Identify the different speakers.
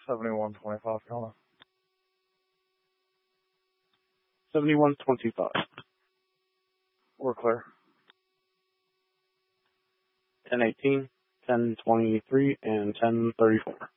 Speaker 1: 7125, Fiona.
Speaker 2: 7125.
Speaker 1: We're clear.
Speaker 2: 1018, 1023, and 1034.